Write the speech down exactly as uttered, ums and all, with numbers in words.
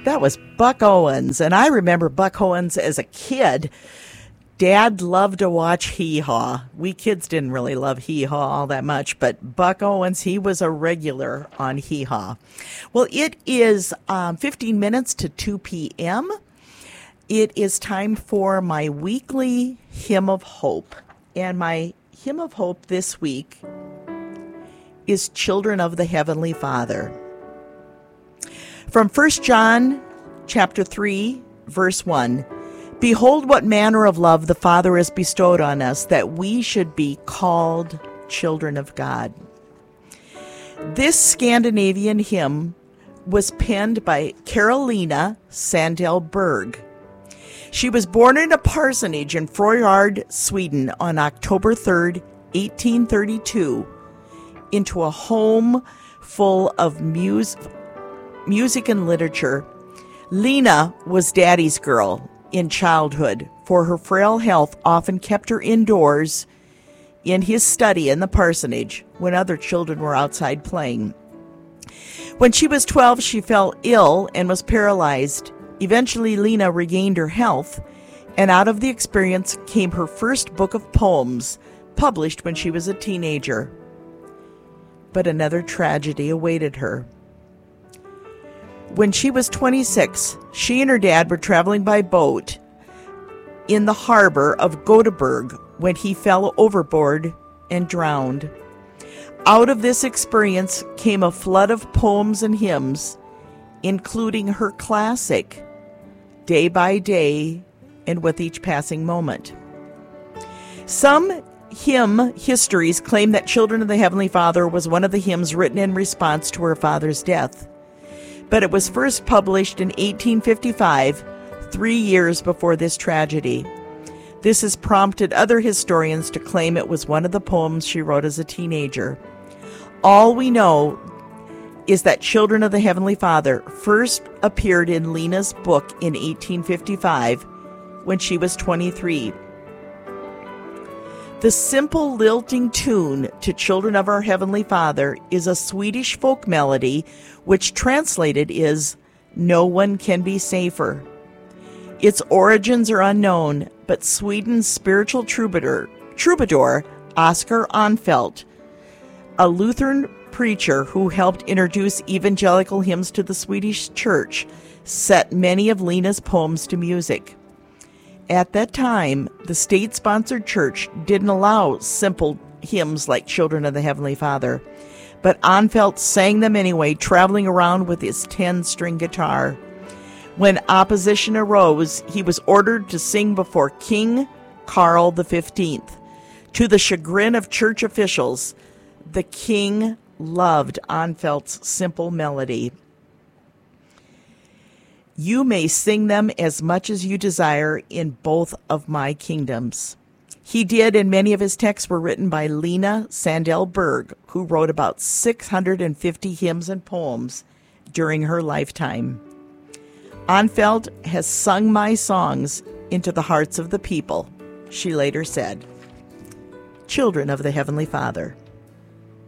That was Buck Owens, and I remember Buck Owens as a kid. Dad loved to watch Hee Haw. We kids didn't really love Hee Haw all that much, but Buck Owens, he was a regular on Hee Haw. Well, it is um, fifteen minutes to two p.m. It is time for my weekly Hymn of Hope. And my Hymn of Hope this week is Children of the Heavenly Father. From First John chapter three, verse one, Behold what manner of love the Father has bestowed on us, that we should be called children of God. This Scandinavian hymn was penned by Carolina Sandell Berg. She was born in a parsonage in Fröjd, Sweden on October third, eighteen thirty-two, into a home full of mus- music and literature. Lena was daddy's girl in childhood, for her frail health often kept her indoors in his study in the parsonage when other children were outside playing. When she was twelve, she fell ill and was paralyzed. Eventually, Lena regained her health, and out of the experience came her first book of poems, published when she was a teenager. But another tragedy awaited her. When she was twenty-six, she and her dad were traveling by boat in the harbor of Gothenburg when he fell overboard and drowned. Out of this experience came a flood of poems and hymns, including her classic, Day by Day and With Each Passing Moment. Some hymn histories claim that Children of the Heavenly Father was one of the hymns written in response to her father's death, but it was first published in eighteen fifty-five, three years before this tragedy. This has prompted other historians to claim it was one of the poems she wrote as a teenager. All we know is that Children of the Heavenly Father first appeared in Lena's book in eighteen fifty-five when she was twenty-three. The simple lilting tune to Children of Our Heavenly Father is a Swedish folk melody, which translated is, No One Can Be Safer. Its origins are unknown, but Sweden's spiritual troubadour, troubadour Oscar Arnfelt, a Lutheran preacher who helped introduce evangelical hymns to the Swedish church, set many of Lena's poems to music. At that time, the state-sponsored church didn't allow simple hymns like Children of the Heavenly Father, but Arnfelt sang them anyway, traveling around with his ten-string guitar. When opposition arose, he was ordered to sing before King Carl the fifteenth. To the chagrin of church officials, the king loved Arnfelt's simple melody. You may sing them as much as you desire in both of my kingdoms. He did, and many of his texts were written by Lena Sandell Berg, who wrote about six hundred fifty hymns and poems during her lifetime. Arnfelt has sung my songs into the hearts of the people, she later said. Children of the Heavenly Father.